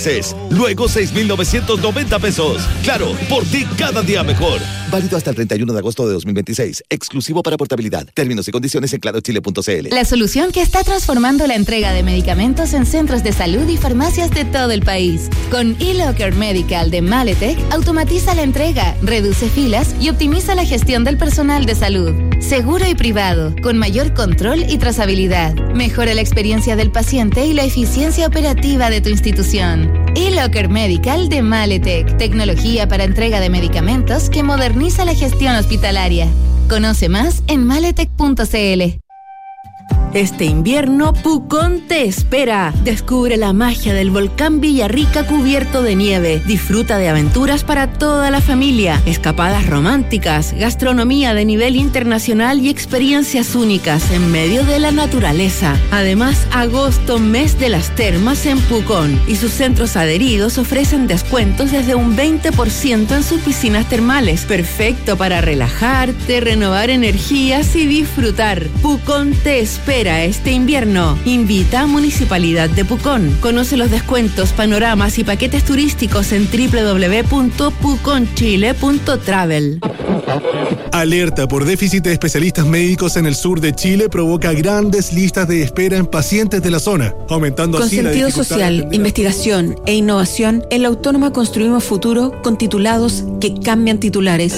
Luego seis mil novecientos noventa pesos. Claro, por ti cada día mejor. Válido hasta el treinta y uno de agosto de dos mil veintiséis. Exclusivo para portabilidad. Términos y condiciones en claro chile punto c l. La solución que está transformando la entrega de medicamentos en centros de salud y farmacias de todo el país. Con eLocker Medical de Maletec, automatiza la entrega, reduce filas y optimiza la gestión del personal de salud. Seguro y privado, con mayor control y trazabilidad. Mejora la experiencia del paciente y la eficiencia operativa de tu institución. eLocker Medical de Maletec. Tecnología para entrega de medicamentos que moderniza la gestión hospitalaria. Conoce más en maletec punto c l. Este invierno, Pucón te espera. Descubre la magia del volcán Villarrica cubierto de nieve. Disfruta de aventuras para toda la familia, escapadas románticas, gastronomía de nivel internacional y experiencias únicas en medio de la naturaleza. Además, agosto, mes de las termas en Pucón, y sus centros adheridos ofrecen descuentos desde un veinte por ciento en sus piscinas termales. Perfecto para relajarte, renovar energías y disfrutar. Pucón te espera este invierno. Invita a Municipalidad de Pucón. Conoce los descuentos, panoramas y paquetes turísticos en doble u doble u doble u punto pucón chile punto travel. Alerta por déficit de especialistas médicos en el sur de Chile provoca grandes listas de espera en pacientes de la zona, aumentando con así la sentido dificultad social, de atender. investigación e innovación, en la Autónoma construimos futuro con titulados que cambian titulares.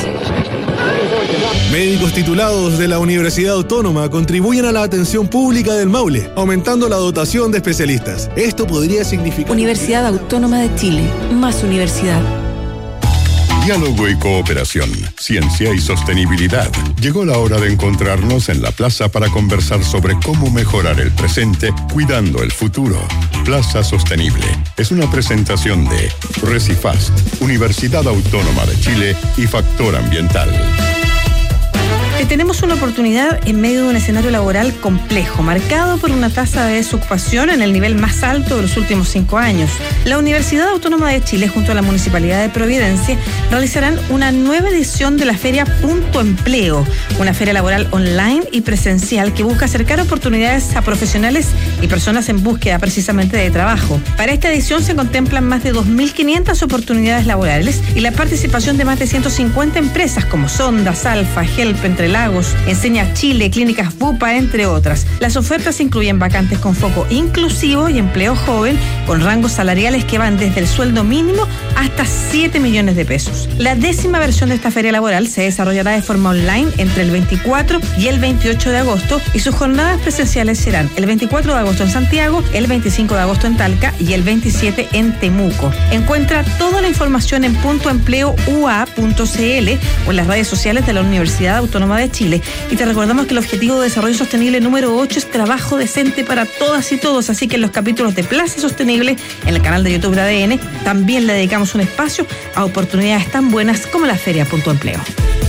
Médicos titulados de la Universidad Autónoma contribuyen a la atención pública del Maule, aumentando la dotación de especialistas. Esto podría significar... Universidad Autónoma de Chile, más universidad. Diálogo y cooperación, ciencia y sostenibilidad. Llegó la hora de encontrarnos en la plaza para conversar sobre cómo mejorar el presente cuidando el futuro. Plaza Sostenible es una presentación de Recifast, Universidad Autónoma de Chile y Factor Ambiental. Tenemos una oportunidad en medio de un escenario laboral complejo, marcado por una tasa de desocupación en el nivel más alto de los últimos cinco años. La Universidad Autónoma de Chile, junto a la Municipalidad de Providencia, realizarán una nueva edición de la Feria Punto Empleo, una feria laboral online y presencial que busca acercar oportunidades a profesionales y personas en búsqueda precisamente de trabajo. Para esta edición se contemplan más de dos mil quinientas oportunidades laborales y la participación de más de ciento cincuenta empresas como Sonda, Salfa, Help, Entre Lagos, Enseña Chile, Clínicas Bupa, entre otras. Las ofertas incluyen vacantes con foco inclusivo y empleo joven, con rangos salariales que van desde el sueldo mínimo hasta siete millones de pesos. La décima versión de esta feria laboral se desarrollará de forma online entre el veinticuatro y el veintiocho de agosto y sus jornadas presenciales serán el veinticuatro de agosto en Santiago, el veinticinco de agosto en Talca y el veintisiete en Temuco. Encuentra toda la información en punto empleo u a punto c l o en las redes sociales de la Universidad Autónoma de Chile. Y te recordamos que el objetivo de desarrollo sostenible número ocho es trabajo decente para todas y todos, así que en los capítulos de Plaza Sostenible en el canal de YouTube de A D N también le dedicamos un espacio a oportunidades tan buenas como la Feria Punto Empleo.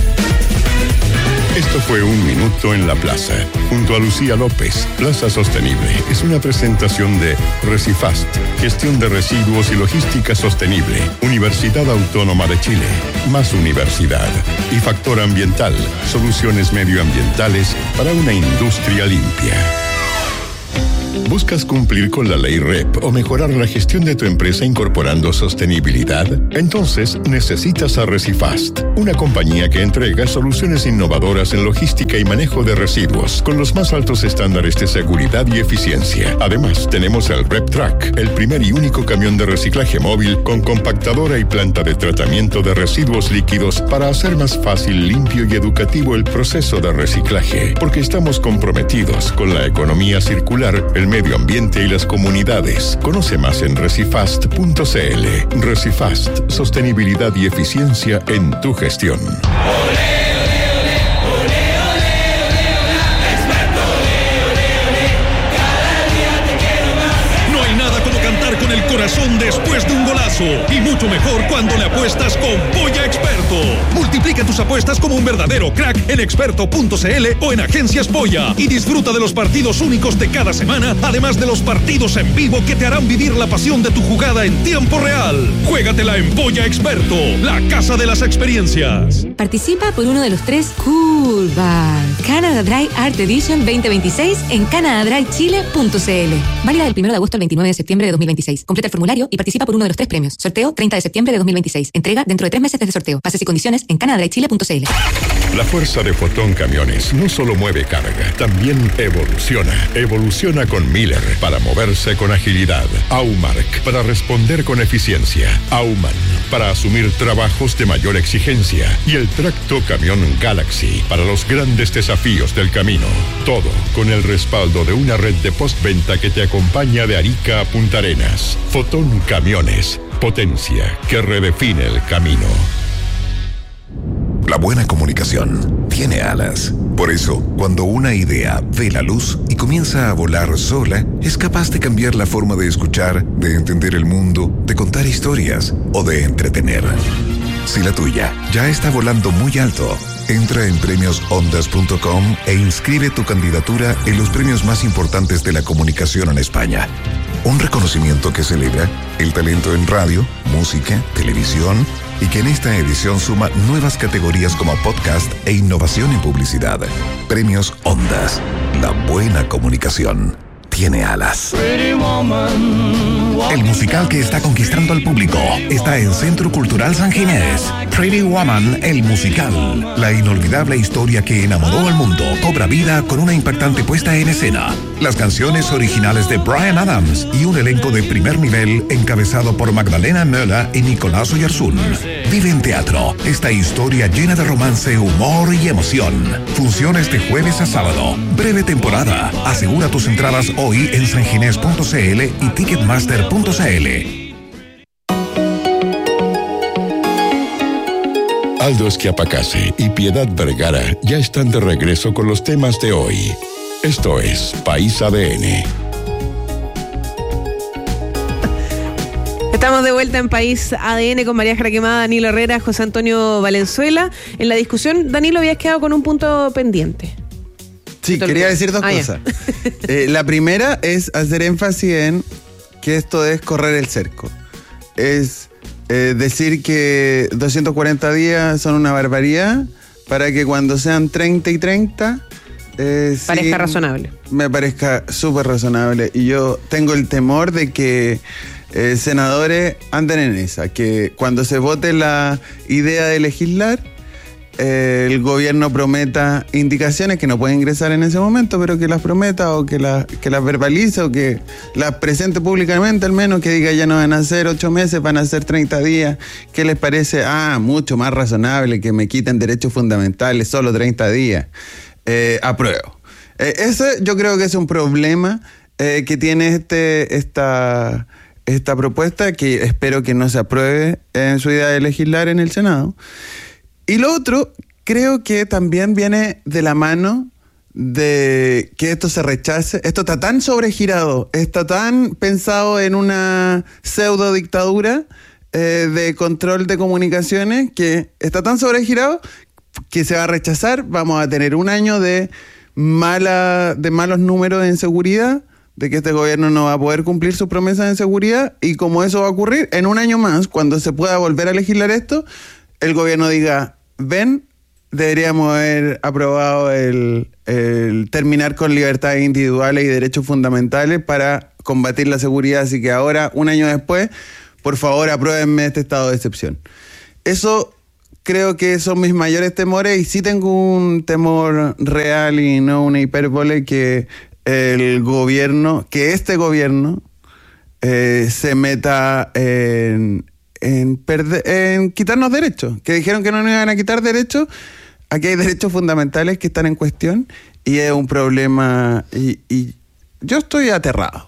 Esto fue Un Minuto en la Plaza, junto a Lucía López. Plaza Sostenible es una presentación de Recifast, Gestión de Residuos y Logística Sostenible, Universidad Autónoma de Chile, más universidad, y Factor Ambiental, soluciones medioambientales para una industria limpia. ¿Buscas cumplir con la ley R E P o mejorar la gestión de tu empresa incorporando sostenibilidad? Entonces necesitas a Recifast, una compañía que entrega soluciones innovadoras en logística y manejo de residuos con los más altos estándares de seguridad y eficiencia. Además, tenemos el RepTrack, el primer y único camión de reciclaje móvil con compactadora y planta de tratamiento de residuos líquidos para hacer más fácil, limpio y educativo el proceso de reciclaje, porque estamos comprometidos con la economía circular, el medio ambiente y las comunidades. Conoce más en recifast punto c l. Recifast, sostenibilidad y eficiencia en tu gestión. No hay nada como cantar con el corazón después de un golazo, y mucho mejor cuando le apuestas con Polla Experto. Multiplica tus apuestas como un verdadero crack en experto punto c l o en Agencias Polla y disfruta de los partidos únicos de cada semana, además de los partidos en vivo que te harán vivir la pasión de tu jugada en tiempo real. Juégatela en Polla Experto, la casa de las experiencias. Participa por uno de los tres Cool Bar Canada Dry Art Edition veinte veintiséis en canada dry chile punto c l. Válida del primero de agosto al veintinueve de septiembre de dos mil veintiséis. Completa el formulario y participa por uno de los tres premios. premios. Sorteo treinta de septiembre de dos mil veintiséis. Entrega dentro de tres meses desde sorteo. Bases y condiciones en canadá y chile punto c l. La fuerza de Fotón Camiones no solo mueve carga, también evoluciona. Evoluciona con Miller para moverse con agilidad. Aumark para responder con eficiencia. Auman para asumir trabajos de mayor exigencia. Y el tracto camión Galaxy para los grandes desafíos del camino. Todo con el respaldo de una red de postventa que te acompaña de Arica a Punta Arenas. Fotón Camiones. Potencia que redefine el camino. La buena comunicación tiene alas. Por eso, cuando una idea ve la luz y comienza a volar sola, es capaz de cambiar la forma de escuchar, de entender el mundo, de contar historias o de entretener. Si la tuya ya está volando muy alto, entra en premios ondas punto com e inscribe tu candidatura en los premios más importantes de la comunicación en España. Un reconocimiento que celebra el talento en radio, música, televisión y que en esta edición suma nuevas categorías como podcast e innovación en publicidad. Premios Ondas. La buena comunicación tiene alas. El musical que está conquistando al público está en Centro Cultural San Ginés. Pretty Woman, el musical. La inolvidable historia que enamoró al mundo cobra vida con una impactante puesta en escena. Las canciones originales de Bryan Adams y un elenco de primer nivel encabezado por Magdalena Möller y Nicolás Oyarzún. Vive en teatro esta historia llena de romance, humor y emoción. Funciones de jueves a sábado. Breve temporada. Asegura tus entradas hoy en sanginés punto c l y ticketmaster punto c l. Aldo Esquiapacase y Piedad Vergara ya están de regreso con los temas de hoy. Esto es País A D N. Estamos de vuelta en País A D N con María Jara Quemada, Danilo Herrera, José Antonio Valenzuela. En la discusión, Danilo, habías quedado con un punto pendiente. Sí, quería decir dos ah, cosas. Eh, la primera es hacer énfasis en que esto es correr el cerco. Es eh, decir que doscientos cuarenta días son una barbaridad para que cuando sean treinta y treinta... Eh, parezca sí, razonable. Me parezca súper razonable. Y yo tengo el temor de que eh, senadores anden en esa, que cuando se vote la idea de legislar, eh, el gobierno prometa indicaciones que no puede ingresar en ese momento, pero que las prometa o que, la, que las verbalice o que las presente públicamente, al menos que diga ya no van a ser ocho meses, van a ser treinta días. ¿Qué les parece? Ah, mucho más razonable que me quiten derechos fundamentales, solo treinta días. Eh, apruebo. Eh, ese yo creo que es un problema eh, que tiene este esta, esta propuesta, que espero que no se apruebe en su idea de legislar en el Senado. Y lo otro, creo que también viene de la mano de que esto se rechace. Esto está tan sobregirado, está tan pensado en una pseudo dictadura eh, de control de comunicaciones, que está tan sobregirado que se va a rechazar. Vamos a tener un año de mala, de malos números en seguridad, de que este gobierno no va a poder cumplir sus promesas en seguridad, y como eso va a ocurrir, en un año más, cuando se pueda volver a legislar esto, el gobierno diga, ven, deberíamos haber aprobado el, el terminar con libertades individuales y derechos fundamentales para combatir la seguridad, así que ahora, un año después, por favor, apruébenme este estado de excepción. Eso creo que son mis mayores temores, y sí tengo un temor real y no una hipérbole, que el gobierno, que este gobierno eh, se meta en, en, perder, en quitarnos derechos, que dijeron que no nos iban a quitar derechos. Aquí hay derechos fundamentales que están en cuestión y es un problema, y, y yo estoy aterrado.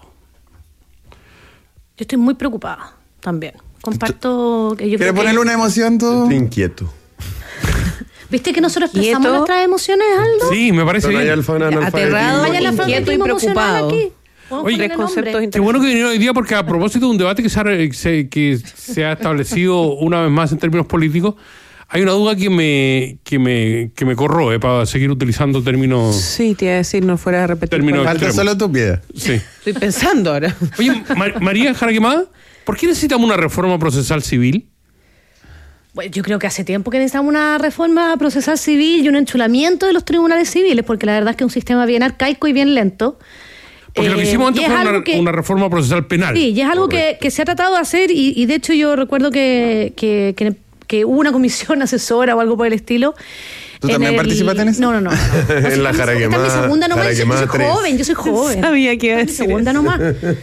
Yo estoy muy preocupada también. Comparto que yo ¿Quieres creo ponerle que... una emoción tú? Estoy inquieto. ¿Viste que nosotros expresamos nuestras emociones, Aldo? Sí, me parece bien. Aterrado, inquieto y preocupado. Oye, tres conceptos qué bueno que vinieron hoy día, porque a propósito de un debate que se, ha, se, que se ha establecido una vez más en términos políticos, hay una duda que me que me, que me corroe para seguir utilizando términos... Sí, te iba a decir, no fuera a repetir. Falta solo tu piedad. Sí. Estoy pensando ahora. Oye, Mar- María Jara Quemada, ¿por qué necesitamos una reforma procesal civil? Bueno, yo creo que hace tiempo que necesitamos una reforma procesal civil y un enchulamiento de los tribunales civiles, porque la verdad es que es un sistema bien arcaico y bien lento. Porque lo que hicimos antes y es fue una, algo que- una reforma procesal penal. Sí, y es algo que, que se ha tratado de hacer y, y de hecho yo recuerdo que, que, que, que hubo una comisión asesora o algo por el estilo. ¿Tú en también el- participaste en eso? No, no, no. no. En la jara Esta es mi quemada. segunda nomás, Jara yo soy quemada tres. joven, yo soy joven. Sabía que iba a Esta es mi decir segunda eso. nomás.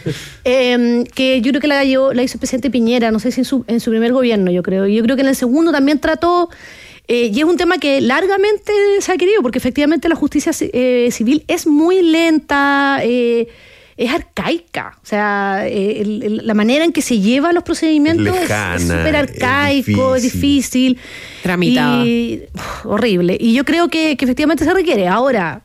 Eh, que yo creo que la, llevó- la hizo el presidente Piñera, no sé si en su, en su primer gobierno, yo creo. Y yo creo que en el segundo también trató, eh, y es un tema que largamente se ha querido, porque efectivamente la justicia eh, civil es muy lenta, eh, es arcaica. O sea, eh, el- el- la manera en que se llevan los procedimientos es- Lejana, es súper es arcaico, es difícil. difícil. Tramitada. Y, uf, horrible. Y yo creo que, que efectivamente se requiere. Ahora,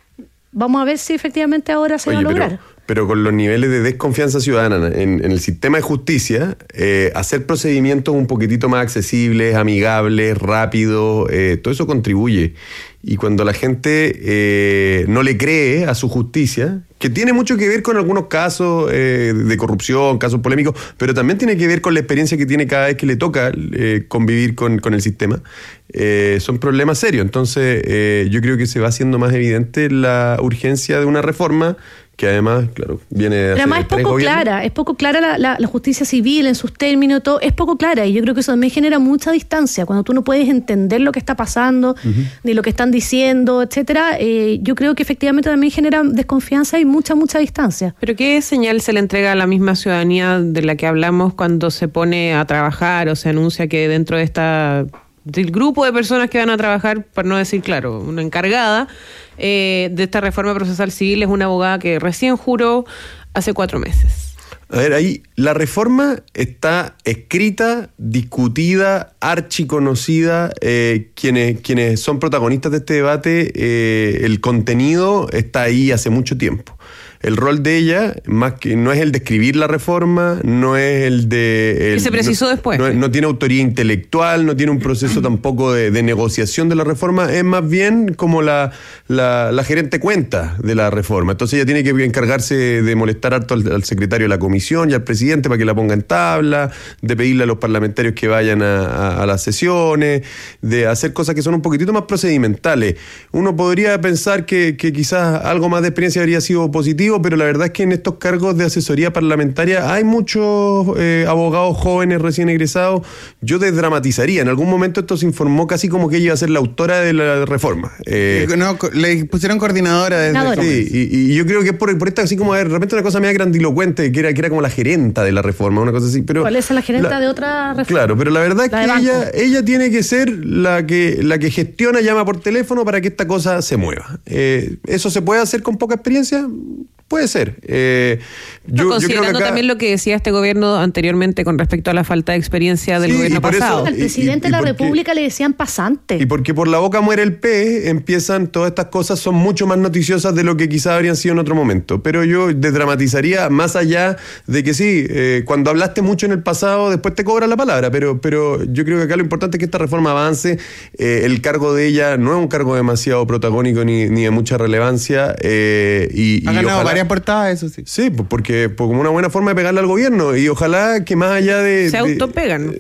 vamos a ver si efectivamente ahora se Oye, va a pero, lograr. pero con los niveles de desconfianza ciudadana en, en el sistema de justicia, eh, hacer procedimientos un poquitito más accesibles, amigables, rápidos, eh, todo eso contribuye. Y cuando la gente eh, no le cree a su justicia, que tiene mucho que ver con algunos casos eh, de corrupción, casos polémicos, pero también tiene que ver con la experiencia que tiene cada vez que le toca eh, convivir con, con el sistema, eh, son problemas serios. Entonces, eh, yo creo que se va haciendo más evidente la urgencia de una reforma que además, claro, viene de Pero hace además es tres poco gobiernos. clara, es poco clara la, la- la justicia civil en sus términos, todo, es poco clara y yo creo que eso también genera mucha distancia, cuando tú no puedes entender lo que está pasando, ni lo que están diciendo, etcétera, eh, yo creo que efectivamente también genera desconfianza y mucha, mucha distancia. ¿Pero qué señal se le entrega a la misma ciudadanía de la que hablamos cuando se pone a trabajar o se anuncia que dentro de esta del grupo de personas que van a trabajar, por no decir, claro, una encargada eh, de esta reforma procesal civil es una abogada que recién juró hace cuatro meses? A ver, ahí la reforma está escrita, discutida, archiconocida. Eh, quienes, quienes son protagonistas de este debate, eh, el contenido está ahí hace mucho tiempo. El rol de ella, más que no es el de escribir la reforma, no es el de... el- Que se precisó no, después. No, no tiene autoría intelectual, no tiene un proceso tampoco de, de negociación de la reforma, es más bien como la, la, la gerente cuenta de la reforma. Entonces ella tiene que encargarse de molestar harto al, al secretario de la comisión y al presidente para que la ponga en tabla, de pedirle a los parlamentarios que vayan a, a, a las sesiones, de hacer cosas que son un poquitito más procedimentales. Uno podría pensar que, que quizás algo más de experiencia habría sido positivo, pero la verdad es que en estos cargos de asesoría parlamentaria hay muchos eh, abogados jóvenes recién egresados. Yo desdramatizaría. En algún momento esto se informó casi como que ella iba a ser la autora de la reforma. Eh, No, co- le pusieron coordinadora desde Coordinadora. Sí, y, y yo creo que es por, por esta así como de repente una cosa media grandilocuente, que era, que era como la gerenta de la reforma, una cosa así. Pero ¿Cuál es la gerenta la- de otra reforma? Claro, pero la verdad es La de que banco. ella, ella tiene que ser la que, la que gestiona, llama por teléfono para que esta cosa se mueva. Eh, ¿Eso se puede hacer con poca experiencia? Puede ser. Eh, yo, yo creo que Considerando acá- también lo que decía este gobierno anteriormente con respecto a la falta de experiencia del Sí, gobierno y por eso- pasado. Al y- presidente y- y de la porque- República le decían pasante. Y porque por la boca muere el pez, empiezan todas estas cosas, son mucho más noticiosas de lo que quizás habrían sido en otro momento. Pero yo desdramatizaría más allá de que sí, eh, cuando hablaste mucho en el pasado, después te cobran la palabra. Pero, pero yo creo que acá lo importante es que esta reforma avance. Eh, el cargo de ella no es un cargo demasiado protagónico ni, ni de mucha relevancia. eh, y, Ha y ganado ojalá- varias portadas, eso sí. Sí, pues porque pues como una buena forma de pegarle al gobierno. Y ojalá que más allá de... Se de- autopegan.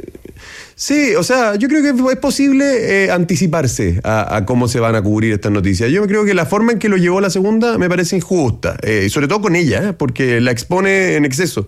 Sí, o sea, yo creo que es posible eh, anticiparse a, a cómo se van a cubrir estas noticias. Yo creo que la forma en que lo llevó la segunda me parece injusta, eh, y sobre todo con ella, eh, porque la expone en exceso.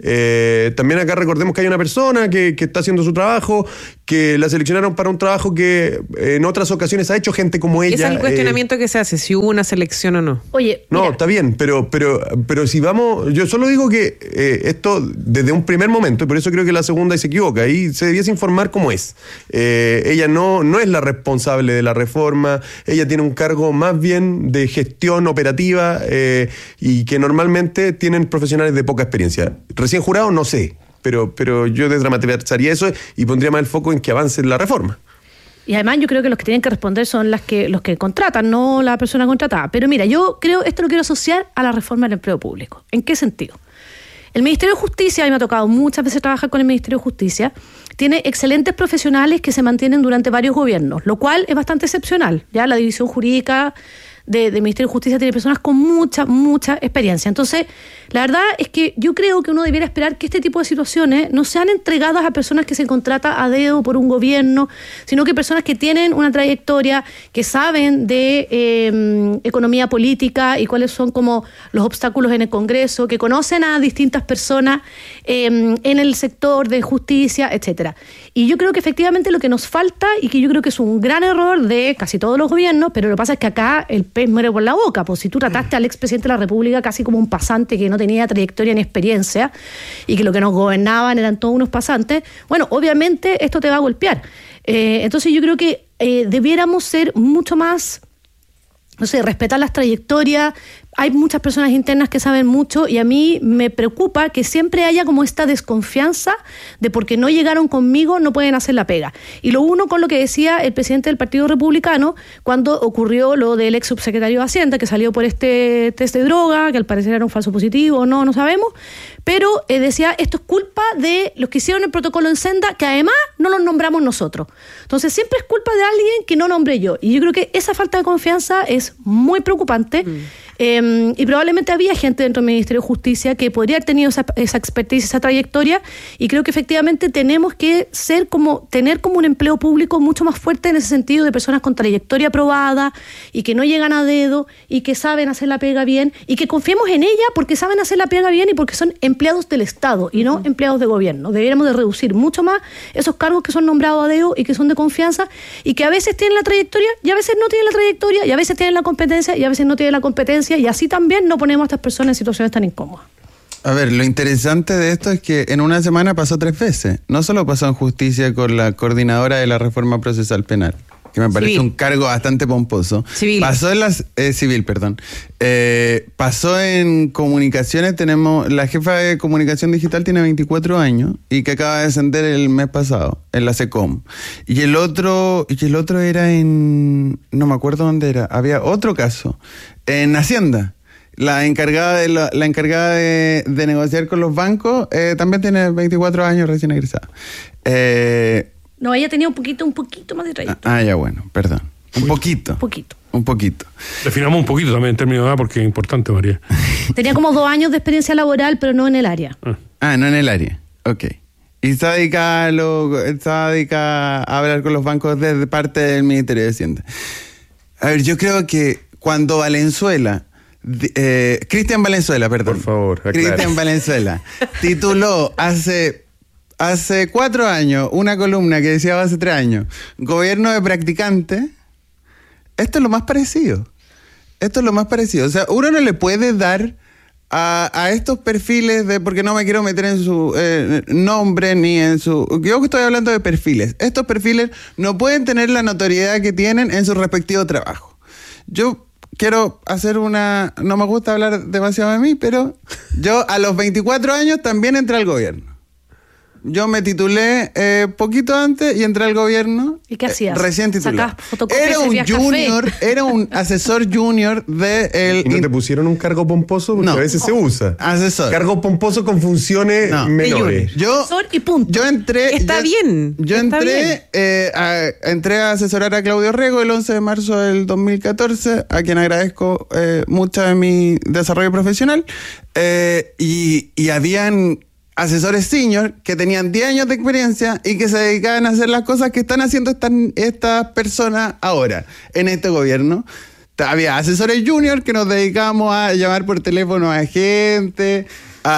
Eh, también acá recordemos que hay una persona que, que está haciendo su trabajo, que la seleccionaron para un trabajo que en otras ocasiones ha hecho gente como ella. Es el eh, cuestionamiento que se hace, si hubo una selección o no. Oye, no, mira, está bien, pero, pero, pero si vamos, yo solo digo que eh, esto desde un primer momento, y por eso creo que la segunda se equivoca, ahí se debiese informar cómo es. Eh, ella no, no es la responsable de la reforma, ella tiene un cargo más bien de gestión operativa eh, y que normalmente tienen profesionales de poca experiencia. Recién jurado, no sé, pero, pero yo desdramatizaría eso y pondría más el foco en que avance la reforma. y además yo creo que los que tienen que responder son las que los que contratan, no la persona contratada. Pero mira, yo creo, esto lo quiero asociar a la reforma del empleo público. ¿En qué sentido? El Ministerio de Justicia, a mí me ha tocado muchas veces trabajar con el Ministerio de Justicia, tiene excelentes profesionales que se mantienen durante varios gobiernos, lo cual es bastante excepcional. Ya la división jurídica de, del Ministerio de Justicia tiene personas con mucha, mucha experiencia. Entonces, la verdad es que yo creo que uno debiera esperar que este tipo de situaciones no sean entregadas a personas que se contrata a dedo por un gobierno, sino que personas que tienen una trayectoria, que saben de eh, economía política y cuáles son como los obstáculos en el Congreso, que conocen a distintas personas eh, en el sector de justicia, etcétera. Y yo creo que efectivamente lo que nos falta, y que yo creo que es un gran error de casi todos los gobiernos, pero lo que pasa es que acá el pez muere por la boca. Pues si tú trataste al expresidente de la República casi como un pasante que no tenía trayectoria ni experiencia y que lo que nos gobernaban eran todos unos pasantes, bueno, obviamente esto te va a golpear. Eh, entonces yo creo que eh, debiéramos ser mucho más, no sé, respetar las trayectorias. Hay muchas personas internas que saben mucho y a mí me preocupa que siempre haya como esta desconfianza de porque no llegaron conmigo no pueden hacer la pega. Y lo uno con lo que decía el presidente del Partido Republicano cuando ocurrió lo del ex subsecretario de Hacienda que salió por este test de droga, que al parecer era un falso positivo o no, no sabemos, pero eh, decía esto es culpa de los que hicieron el protocolo en Senda, que además no los nombramos nosotros. Entonces siempre es culpa de alguien que no nombré yo. Y yo creo que esa falta de confianza es muy preocupante. Mm. Eh, y probablemente había gente dentro del Ministerio de Justicia que podría haber tenido esa, esa expertise, esa trayectoria, y creo que efectivamente tenemos que ser como, tener como un empleo público mucho más fuerte en ese sentido, de personas con trayectoria aprobada y que no llegan a dedo y que saben hacer la pega bien y que confiemos en ella porque saben hacer la pega bien y porque son empleados del Estado y no uh-huh. empleados de gobierno. Deberíamos de reducir mucho más esos cargos que son nombrados a dedo y que son de confianza y que a veces tienen la trayectoria y a veces no tienen la trayectoria y a veces tienen la competencia y a veces no tienen la competencia, y así también no ponemos a estas personas en situaciones tan incómodas. A ver, lo interesante de esto es que en una semana pasó tres veces. No solo pasó en justicia con la coordinadora de la reforma procesal penal, que me parece civil. Un cargo bastante pomposo. Civil. Pasó en las... Eh, civil, perdón. Eh, pasó en comunicaciones, tenemos... La jefa de comunicación digital tiene veinticuatro años y que acaba de ascender el mes pasado, en la SECOM. Y el otro, y el otro era en... No me acuerdo dónde era. Había otro caso. En Hacienda. La encargada de, la, la encargada de, de negociar con los bancos eh, también tiene veinticuatro años, recién egresada. Eh, no, ella tenía un poquito, un poquito más de trayectoria. Ah, ya bueno, perdón. Un poquito. Un poquito. Un poquito. Definamos un poquito también en términos de edad porque es importante, María. Tenía como dos años de experiencia laboral, pero no en el área. Ah, ah no en el área. Ok. Y está dedicada, a lo, está dedicada a hablar con los bancos desde parte del Ministerio de Hacienda. A ver, yo creo que cuando Valenzuela... Eh, Cristian Valenzuela, perdón. Por favor, aclara. Cristian Valenzuela tituló hace, hace cuatro años una columna que decía hace tres años, gobierno de practicantes. Esto es lo más parecido. Esto es lo más parecido. O sea, uno no le puede dar a, a estos perfiles de, porque no me quiero meter en su eh, nombre ni en su... Yo estoy hablando de perfiles. Estos perfiles no pueden tener la notoriedad que tienen en su respectivo trabajo. Yo... Quiero hacer una... No me gusta hablar demasiado de mí, pero yo a los veinticuatro años también entré al gobierno. Yo me titulé eh, poquito antes y entré al gobierno. ¿Y qué hacías? Eh, recién titulado. Era un junior, café. Era un asesor junior de el. ¿Y no te pusieron un cargo pomposo? Porque no. A veces se usa. Asesor. Cargo pomposo con funciones no. menores. Yo, asesor y punto. Yo entré. Está yo, bien. Yo está entré, bien. Eh, a, entré a asesorar a Claudio Rego el once de marzo del dos mil catorce, a quien agradezco eh, mucho de mi desarrollo profesional. Eh, y, y habían asesores senior que tenían diez años de experiencia y que se dedicaban a hacer las cosas que están haciendo estas, estas personas ahora en este gobierno. Había asesores junior que nos dedicábamos a llamar por teléfono a gente,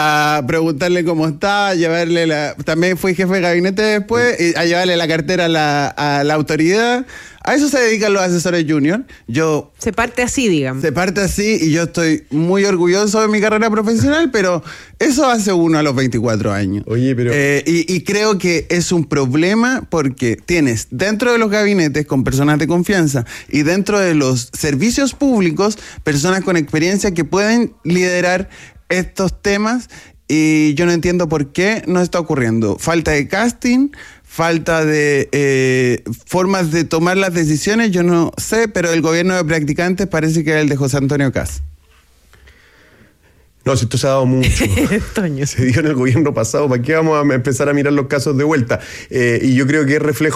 a preguntarle cómo estaba, a llevarle la... También fui jefe de gabinete después, y a llevarle la cartera a la, a la autoridad. A eso se dedican los asesores junior. Yo... Se parte así, digamos. Se parte así y yo estoy muy orgulloso de mi carrera profesional, pero eso hace uno a los veinticuatro años. Oye, pero... Eh, y, y creo que es un problema porque tienes dentro de los gabinetes con personas de confianza y dentro de los servicios públicos personas con experiencia que pueden liderar estos temas, y yo no entiendo por qué no está ocurriendo. Falta de casting, falta de eh, formas de tomar las decisiones, yo no sé, pero el gobierno de practicantes parece que es el de José Antonio Caz. No, si esto se ha dado mucho. Se dio en el gobierno pasado, ¿para qué vamos a empezar a mirar los casos de vuelta? Eh, y yo creo que es reflejo